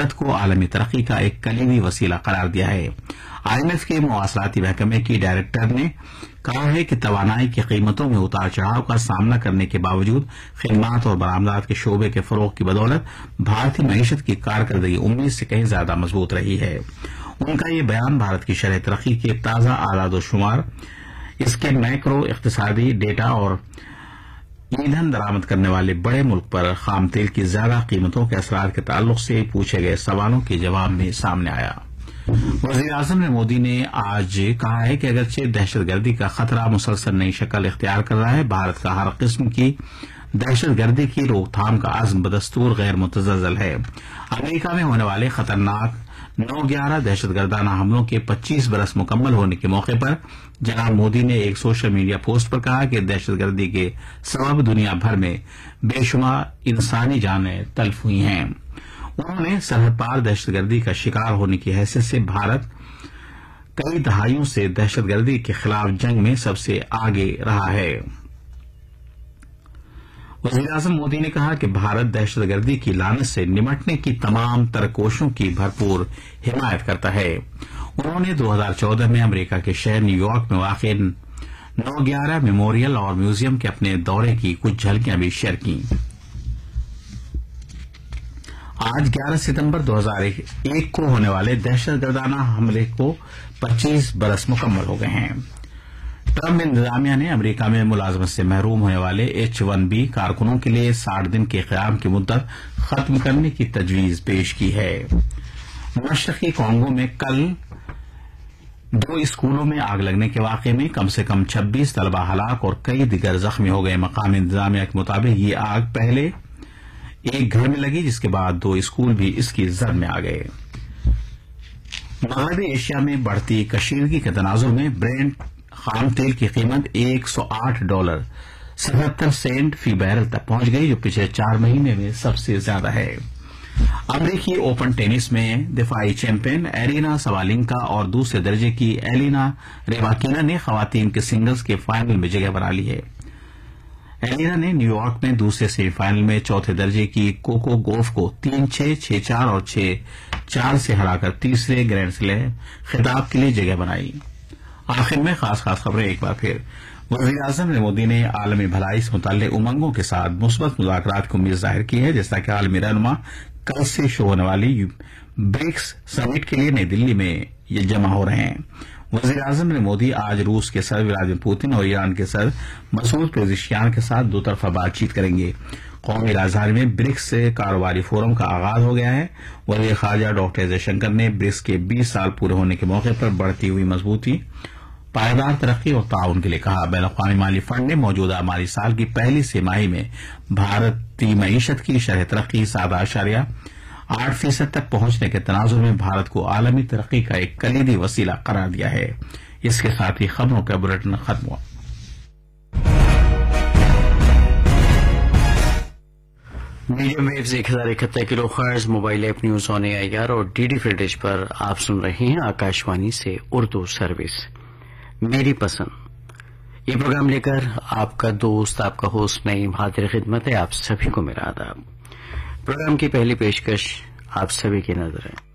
بھارت کو عالمی ترقی کا ایک کلیدی وسیلہ قرار دیا ہے۔ IMF کے مواصلاتی محکمے کی ڈائریکٹر نے کہا ہے کہ توانائی کی قیمتوں میں اتار چڑھاؤ کا سامنا کرنے کے باوجود خدمات اور برآمدات کے شعبے کے فروغ کی بدولت بھارتی معیشت کی کارکردگی امید سے کہیں زیادہ مضبوط رہی ہے۔ ان کا یہ بیان بھارت کی شرح ترقی کے تازہ اعداد و شمار، اس کے میکرو اقتصادی ڈیٹا اور ایندھن درآمد کرنے والے بڑے ملک پر خام تیل کی زیادہ قیمتوں کے اثرات کے تعلق سے پوچھے گئے سوالوں کے جواب میں سامنے آیا۔ وزیر اعظم مودی نے آج کہا ہے کہ اگرچہ دہشت گردی کا خطرہ مسلسل نئی شکل اختیار کر رہا ہے، بھارت کا ہر قسم کی دہشت گردی کی روک تھام کا عزم بدستور غیر متزلزل ہے۔ امریکہ میں ہونے والے خطرناک 9/11 دہشت گردانہ حملوں کے 25 برس مکمل ہونے کے موقع پر جناب مودی نے ایک سوشل میڈیا پوسٹ پر کہا کہ دہشت گردی کے سبب دنیا بھر میں بے شمار انسانی جانیں تلف ہوئی ہیں۔ انہوں نے سرحد پار دہشت گردی کا شکار ہونے کی حیثیت سے بھارت کئی دہائیوں سے دہشت گردی کے خلاف جنگ میں سب سے آگے رہا ہے۔ وزیر اعظم مودی نے کہا کہ بھارت دہشت گردی کی لعنت سے نمٹنے کی تمام تر کوششوں کی بھرپور حمایت کرتا ہے۔ انہوں نے 2014 میں امریکہ کے شہر نیو یارک میں واقع 9/11 میموریل اور میوزیم کے اپنے دورے کی کچھ جھلکیاں بھی شیئر کی۔ آج 11 ستمبر 2001 کو ہونے والے دہشت گردانہ حملے کو 25 برس مکمل ہو گئے ہیں۔ ٹرمپ انتظامیہ نے امریکہ میں ملازمت سے محروم ہونے والے H-1B کارکنوں کے لیے 60 دن کے قیام کی مدت ختم کرنے کی تجویز پیش کی ہے۔ مشرقی کانگو میں کل 2 اسکولوں میں آگ لگنے کے واقعے میں کم سے کم 26 طلبہ ہلاک اور کئی دیگر زخمی ہو گئے۔ مقامی انتظامیہ کے مطابق یہ آگ پہلے ایک گھر میں لگی، جس کے بعد 2 اسکول بھی اس کی زد میں آ گئے۔ مغربی ایشیا میں بڑھتی کشیدگی کے تناظر میں برینٹ خام تیل کی قیمت $108.77 فی بیرل تک پہنچ گئی، جو پچھلے 4 مہینے میں سب سے زیادہ ہے۔ امریکی اوپن ٹینس میں دفاعی چیمپئن ایرینا سوالینکا اور دوسرے درجے کی ایلینا ریواکینا نے خواتین کے سنگلز کے فائنل میں جگہ بنا لی ہے۔ ایلینا نے نیو یارک میں دوسرے سیمی فائنل میں چوتھے درجے کی کوکو گوف کو 3-6، 6-4 اور 6-4 سے ہرا کر تیسرے گرینڈ سلیم خطاب کے لیے جگہ بنائی۔ آخر میں خاص خبریں ایک بار پھر۔ وزیر اعظم مودی نے عالمی بھلائی سے متعلق امنگوں کے ساتھ مثبت مذاکرات کی امید ظاہر کی ہے، جیسا کہ عالمی رہنما کل سے شروع ہونے والی برکس سمٹ کے لیے نئی دلی میں یہ جمع ہو رہے ہیں۔ وزیر اعظم مودی آج روس کے صدر ولادیمیر پوتن اور ایران کے صدر مسعود پیزشکیان کے ساتھ 2 طرفہ بات چیت کریں گے۔ قومی راجدھانی میں برکس کاروباری فورم کا آغاز ہو گیا ہے۔ وزیر خارجہ ڈاکٹر ایس جے شنکر نے برکس کے 20 سال پورے ہونے کے موقع پر بڑھتی ہوئی مضبوطی، پائیدار ترقی اور تعاون کے لیے کہا۔ بین الاقوامی مالی فنڈ نے موجودہ مالی سال کی پہلی سہ-ماہی میں بھارتی معیشت کی شرح ترقی 7.8% تک پہنچنے کے تناظر میں بھارت کو عالمی ترقی کا ایک کلیدی وسیلہ قرار دیا ہے۔ اس کے ساتھ ہی خبروں کا بلیٹن ختم ہوا۔ Medium views 1071 kilo hertz, mobile app news on AIR اور DD فری ڈش پر آپ سن رہے ہیں آکاشوانی سے اردو سروس میری پسند۔ یہ پروگرام لے کر آپ کا دوست، آپ کا ہوسٹ نعیم حاضر خدمت ہے۔ آپ سبھی کو میرا آداب۔ پروگرام کی پہلی پیشکش آپ سبھی کی نظر ہے۔